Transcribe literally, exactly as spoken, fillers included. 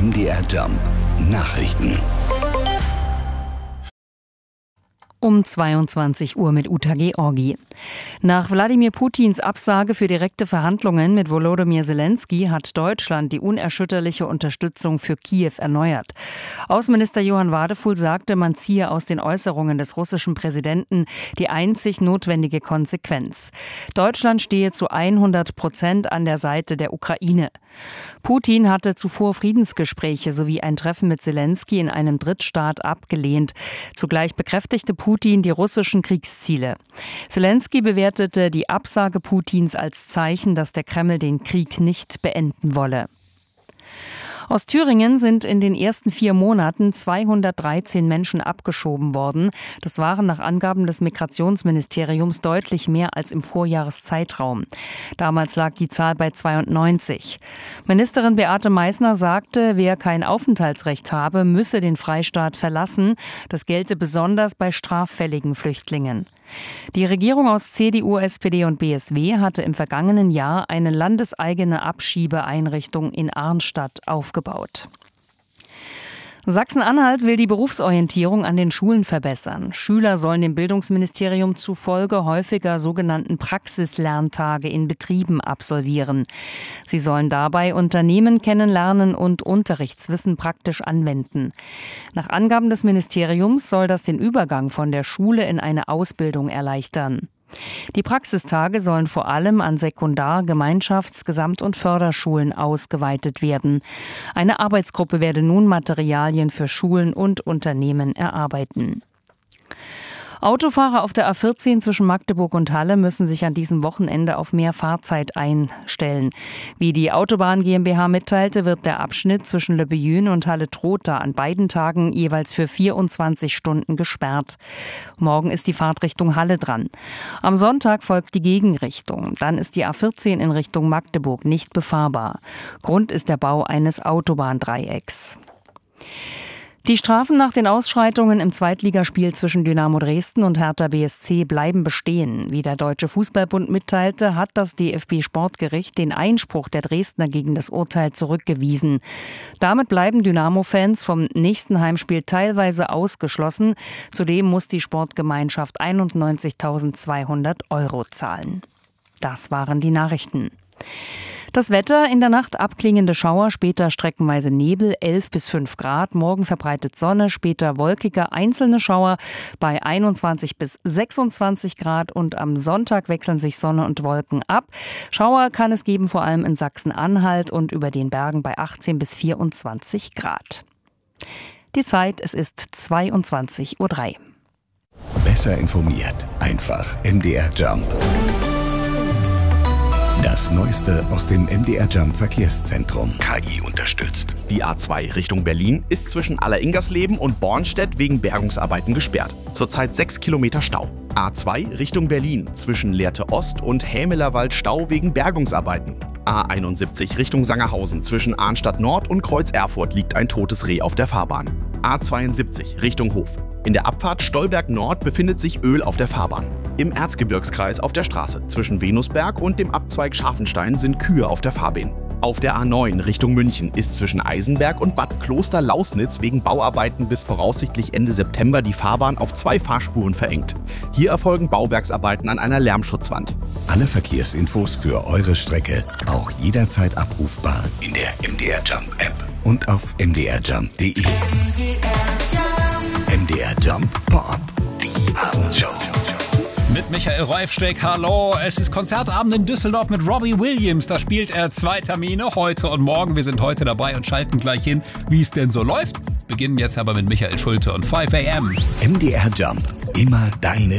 M D R Jump Nachrichten. Um zweiundzwanzig Uhr mit Uta Georgi. Nach Wladimir Putins Absage für direkte Verhandlungen mit Volodymyr Zelensky hat Deutschland die unerschütterliche Unterstützung für Kiew erneuert. Außenminister Johann Wadefuhl sagte, man ziehe aus den Äußerungen des russischen Präsidenten die einzig notwendige Konsequenz. Deutschland stehe zu hundert Prozent an der Seite der Ukraine. Putin hatte zuvor Friedensgespräche sowie ein Treffen mit Zelensky in einem Drittstaat abgelehnt. Zugleich bekräftigte Putin die russischen Kriegsziele. Zelensky bewertete die Absage Putins als Zeichen, dass der Kreml den Krieg nicht beenden wolle. Aus Thüringen sind in den ersten vier Monaten zweihundertdreizehn Menschen abgeschoben worden. Das waren nach Angaben des Migrationsministeriums deutlich mehr als im Vorjahreszeitraum. Damals lag die Zahl bei zweiundneunzig. Ministerin Beate Meißner sagte, wer kein Aufenthaltsrecht habe, müsse den Freistaat verlassen. Das gelte besonders bei straffälligen Flüchtlingen. Die Regierung aus C D U, S P D und B S W hatte im vergangenen Jahr eine landeseigene Abschiebeeinrichtung in Arnstadt aufgebaut. Sachsen-Anhalt will die Berufsorientierung an den Schulen verbessern. Schüler sollen dem Bildungsministerium zufolge häufiger sogenannten Praxislerntage in Betrieben absolvieren. Sie sollen dabei Unternehmen kennenlernen und Unterrichtswissen praktisch anwenden. Nach Angaben des Ministeriums soll das den Übergang von der Schule in eine Ausbildung erleichtern. Die Praxistage sollen vor allem an Sekundar-, Gemeinschafts-, Gesamt- und Förderschulen ausgeweitet werden. Eine Arbeitsgruppe werde nun Materialien für Schulen und Unternehmen erarbeiten. Autofahrer auf der A vierzehn zwischen Magdeburg und Halle müssen sich an diesem Wochenende auf mehr Fahrzeit einstellen. Wie die Autobahn GmbH mitteilte, wird der Abschnitt zwischen Le Beyün und Halle-Trotha an beiden Tagen jeweils für vierundzwanzig Stunden gesperrt. Morgen ist die Fahrt Richtung Halle dran. Am Sonntag folgt die Gegenrichtung. Dann ist die A vierzehn in Richtung Magdeburg nicht befahrbar. Grund ist der Bau eines Autobahndreiecks. Die Strafen nach den Ausschreitungen im Zweitligaspiel zwischen Dynamo Dresden und Hertha B S C bleiben bestehen. Wie der Deutsche Fußballbund mitteilte, hat das D F B-Sportgericht den Einspruch der Dresdner gegen das Urteil zurückgewiesen. Damit bleiben Dynamo-Fans vom nächsten Heimspiel teilweise ausgeschlossen. Zudem muss die Sportgemeinschaft einundneunzigtausendzweihundert Euro zahlen. Das waren die Nachrichten. Das Wetter: in der Nacht abklingende Schauer, später streckenweise Nebel, elf bis fünf Grad. Morgen verbreitet Sonne, später wolkiger, einzelne Schauer bei einundzwanzig bis sechsundzwanzig Grad. Und am Sonntag wechseln sich Sonne und Wolken ab. Schauer kann es geben, vor allem in Sachsen-Anhalt und über den Bergen bei achtzehn bis vierundzwanzig Grad. Die Zeit: es ist zweiundzwanzig Uhr drei. Besser informiert, einfach M D R Jump. Das Neueste aus dem M D R Jump Verkehrszentrum. K I unterstützt. Die A zwei Richtung Berlin ist zwischen Alleringersleben und Bornstedt wegen Bergungsarbeiten gesperrt. Zurzeit sechs Kilometer Stau. A zwei Richtung Berlin zwischen Lehrte Ost und Hämelerwald Stau wegen Bergungsarbeiten. A einundsiebzig Richtung Sangerhausen zwischen Arnstadt Nord und Kreuz Erfurt liegt ein totes Reh auf der Fahrbahn. A zweiundsiebzig Richtung Hof. In der Abfahrt Stolberg Nord befindet sich Öl auf der Fahrbahn. Im Erzgebirgskreis auf der Straße zwischen Venusberg und dem Abzweig Scharfenstein sind Kühe auf der Fahrbahn. Auf der A neun Richtung München ist zwischen Eisenberg und Bad Kloster-Lausnitz wegen Bauarbeiten bis voraussichtlich Ende September die Fahrbahn auf zwei Fahrspuren verengt. Hier erfolgen Bauwerksarbeiten an einer Lärmschutzwand. Alle Verkehrsinfos für eure Strecke auch jederzeit abrufbar in der M D R Jump App und auf m d r jump punkt d e. M D R Jump Pop, die Abendshow. Mit Michael Reufsteck, hallo. Es ist Konzertabend in Düsseldorf mit Robbie Williams. Da spielt er zwei Termine, heute und morgen. Wir sind heute dabei und schalten gleich hin, wie es denn so läuft. Beginnen jetzt aber mit Michael Schulte und fünf a m. M D R Jump, immer deine